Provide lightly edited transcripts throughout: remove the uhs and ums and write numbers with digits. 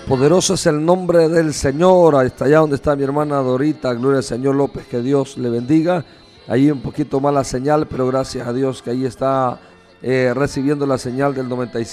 Poderoso es el nombre del Señor. Hasta allá donde está mi hermana Dorita, gloria al Señor López, que Dios le bendiga. Ahí un poquito mala señal, pero gracias a Dios que ahí está recibiendo la señal del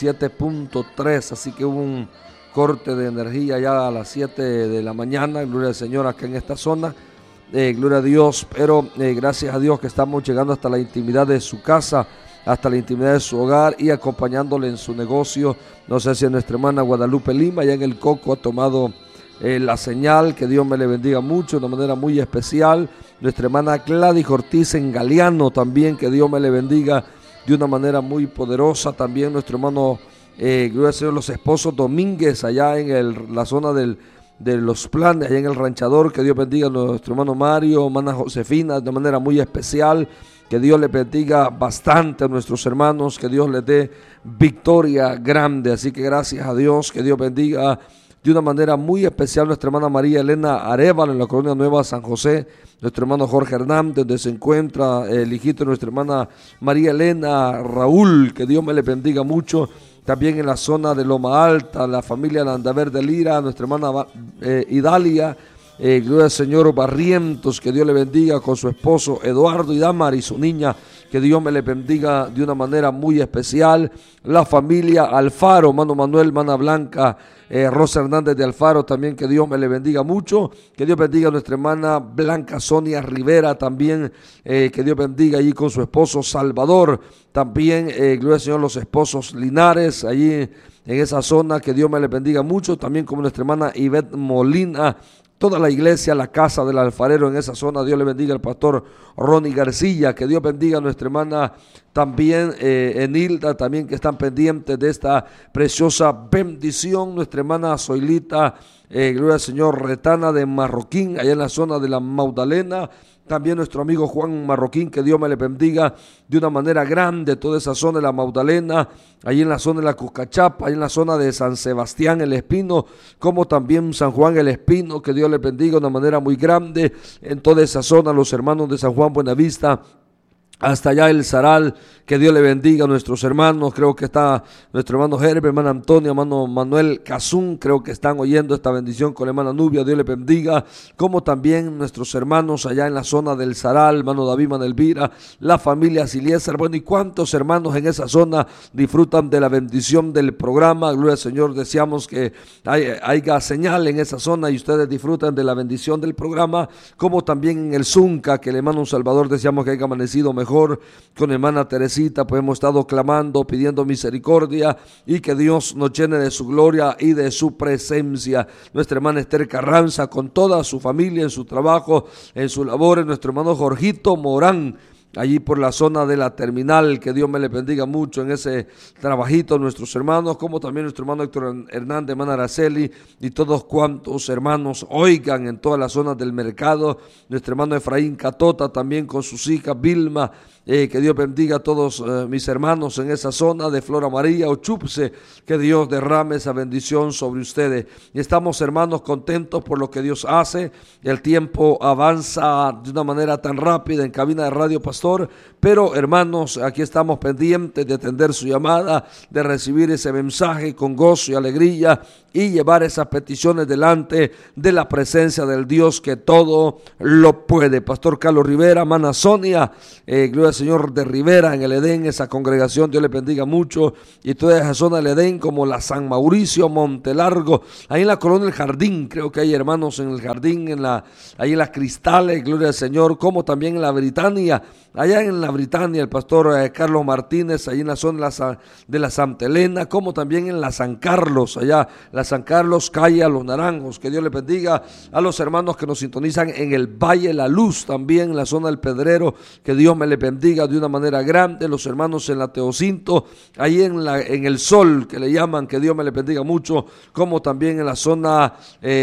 97.3, así que hubo un corte de energía ya a las 7 de la mañana, gloria al Señor acá en esta zona, gloria a Dios, pero gracias a Dios que estamos llegando hasta la intimidad de su casa, hasta la intimidad de su hogar y acompañándole en su negocio. No sé si nuestra hermana Guadalupe Lima allá en el Coco ha tomado la señal, que Dios me le bendiga mucho de una manera muy especial. Nuestra hermana Gladys Ortiz en Galeano también, que Dios me le bendiga de una manera muy poderosa. También nuestro hermano, gloria al Señor, los esposos Domínguez allá en la zona de los Planes, allá en el Ranchador, que Dios bendiga a nuestro hermano Mario, hermana Josefina de una manera muy especial. Que Dios le bendiga bastante a nuestros hermanos, que Dios les dé victoria grande. Así que gracias a Dios, que Dios bendiga de una manera muy especial a nuestra hermana María Elena Arevalo en la Colonia Nueva San José, nuestro hermano Jorge Hernández, donde se encuentra el hijito de nuestra hermana María Elena Raúl, que Dios me le bendiga mucho. También en la zona de Loma Alta, la familia Landaverde Lira, nuestra hermana Idalia, gloria al Señor Barrientos, que Dios le bendiga con su esposo Eduardo y Damar y su niña, que Dios me le bendiga de una manera muy especial. La familia Alfaro, hermano Manuel, hermana Blanca, Rosa Hernández de Alfaro también, que Dios me le bendiga mucho. Que Dios bendiga a nuestra hermana Blanca Sonia Rivera también, que Dios bendiga allí con su esposo Salvador. También, gloria al Señor, los esposos Linares, allí en esa zona, que Dios me le bendiga mucho. También como nuestra hermana Ivette Molina, toda la iglesia, la casa del alfarero en esa zona. Dios le bendiga al pastor Ronnie García, que Dios bendiga a nuestra hermana también Enilda, también que están pendientes de esta preciosa bendición. Nuestra hermana Zoilita, gloria al Señor, Retana de Marroquín, allá en la zona de la Magdalena. También nuestro amigo Juan Marroquín, que Dios me le bendiga de una manera grande toda esa zona de la Magdalena, allí en la zona de la Cucachapa, allí en la zona de San Sebastián el Espino, como también San Juan el Espino, que Dios le bendiga de una manera muy grande en toda esa zona, los hermanos de San Juan Buenavista, hasta allá el Zaral, que Dios le bendiga a nuestros hermanos. Creo que está nuestro hermano Herbert, hermana Antonia, hermano Manuel Cazún, creo que están oyendo esta bendición con la hermana Nubia, Dios le bendiga, como también nuestros hermanos allá en la zona del Zaral, hermano David Manelvira, la familia Siliezer, bueno, y cuántos hermanos en esa zona disfrutan de la bendición del programa. Gloria al Señor, deseamos que haya señal en esa zona y ustedes disfrutan de la bendición del programa, como también en el Zunca, que el hermano Salvador deseamos que haya amanecido mejor. Con hermana Teresita, pues hemos estado clamando, pidiendo misericordia y que Dios nos llene de su gloria y de su presencia. Nuestra hermana Esther Carranza, con toda su familia, en su trabajo, en su labor, nuestro hermano Jorgito Morán, allí por la zona de la terminal, que Dios me le bendiga mucho en ese trabajito, nuestros hermanos, como también nuestro hermano Héctor Hernández, hermana Araceli, y todos cuantos hermanos oigan en todas las zonas del mercado, nuestro hermano Efraín Catota, también con sus hijas Vilma, que Dios bendiga a todos mis hermanos en esa zona de Flora María o Chupse, que Dios derrame esa bendición sobre ustedes. Y estamos, hermanos, contentos por lo que Dios hace. El tiempo avanza de una manera tan rápida en cabina de Radio Pastor, pero hermanos, aquí estamos pendientes de atender su llamada, de recibir ese mensaje con gozo y alegría y llevar esas peticiones delante de la presencia del Dios que todo lo puede. Pastor Carlos Rivera, hermana Sonia, gloria al Señor de Rivera en el Edén, esa congregación, Dios le bendiga mucho, y toda esa zona del Edén, como la San Mauricio, Montelargo, ahí en la colonia del Jardín, creo que hay hermanos en el Jardín, ahí en las Cristales, gloria al Señor, como también en la Britania, allá en la Britania, el pastor Carlos Martínez, allí en la zona de la Santa Elena, como también en la San Carlos, allá, la San Carlos, calle a los Naranjos. Que Dios le bendiga a los hermanos que nos sintonizan en el Valle La Luz, también en la zona del Pedrero, que Dios me le bendiga de una manera grande, los hermanos en la Teocinto, ahí en el Sol, que le llaman, que Dios me le bendiga mucho, como también en la zona,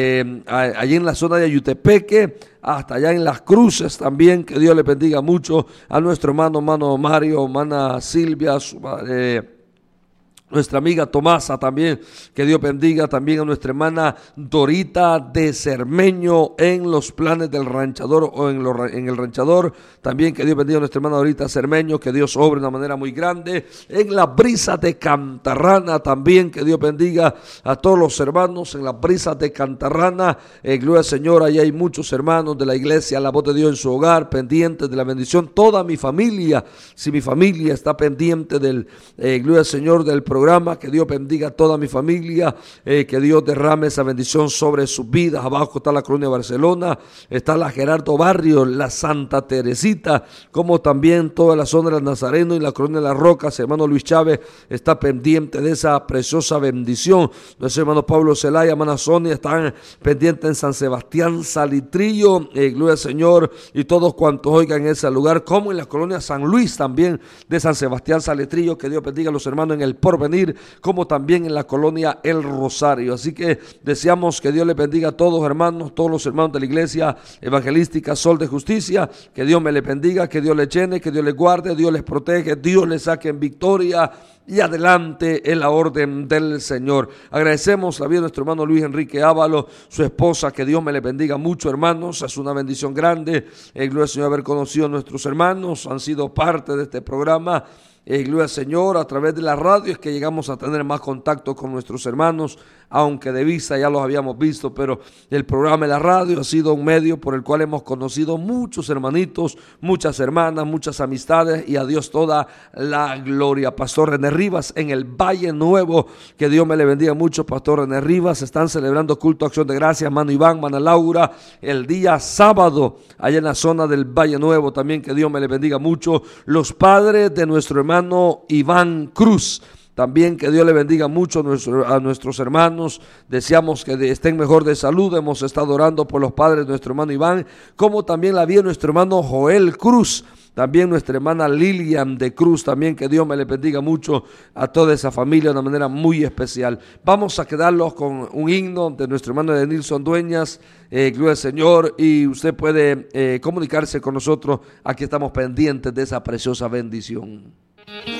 allí en la zona de Ayutepeque, hasta allá en Las Cruces también, que Dios le bendiga mucho a nuestro hermano Mario, hermana Silvia, nuestra amiga Tomasa también, que Dios bendiga también a nuestra hermana Dorita de Cermeño en los planes del ranchador o en el ranchador, también que Dios bendiga a nuestra hermana Dorita Cermeño, que Dios obre de una manera muy grande, en la brisa de Cantarrana también, que Dios bendiga a todos los hermanos en la brisa de Cantarrana, gloria al Señor, ahí hay muchos hermanos de la iglesia, la voz de Dios en su hogar, pendientes de la bendición, toda mi familia, si mi familia está pendiente del, gloria al Señor, del programa, que Dios bendiga a toda mi familia, que Dios derrame esa bendición sobre sus vidas. Abajo está la Colonia Barcelona, está la Gerardo Barrio, la Santa Teresita, como también toda la zona del Nazareno y la Colonia de las Rocas. Hermano Luis Chávez está pendiente de esa preciosa bendición. Nuestro hermano Pablo Zelaya, hermana Sonia, están pendientes en San Sebastián Salitrillo, gloria al Señor, y todos cuantos oigan en ese lugar, como en la Colonia San Luis también de San Sebastián Salitrillo, que Dios bendiga a los hermanos en el Porvenir, como también en la colonia El Rosario. Así que deseamos que Dios les bendiga a todos, hermanos, todos los hermanos de la iglesia evangelística Sol de Justicia, que Dios me les bendiga, que Dios les llene, que Dios les guarde, Dios les protege, Dios les saque en victoria y adelante en la orden del Señor. Agradecemos la vida de nuestro hermano Luis Enrique Ávalo, su esposa, que Dios me les bendiga mucho, hermanos. Es una bendición grande, gloria al Señor, haber conocido a nuestros hermanos, han sido parte de este programa. Gloria al Señor, a través de la radio es que llegamos a tener más contacto con nuestros hermanos, aunque de vista ya los habíamos visto, pero el programa de la radio ha sido un medio por el cual hemos conocido muchos hermanitos, muchas hermanas, muchas amistades, y a Dios toda la gloria. Pastor René Rivas en el Valle Nuevo, que Dios me le bendiga mucho. Pastor René Rivas, están celebrando culto Acción de Gracias, hermano Iván, hermana Laura, el día sábado, allá en la zona del Valle Nuevo, también que Dios me le bendiga mucho. Los padres de nuestro hermano Iván Cruz, también que Dios le bendiga mucho a nuestros hermanos. Deseamos que estén mejor de salud. Hemos estado orando por los padres de nuestro hermano Iván, como también la vida de nuestro hermano Joel Cruz, también nuestra hermana Lilian de Cruz, también que Dios me le bendiga mucho a toda esa familia de una manera muy especial. Vamos a quedarlos con un himno de nuestro hermano Edenilson Dueñas, gloria al Señor, y usted puede comunicarse con nosotros. Aquí estamos pendientes de esa preciosa bendición.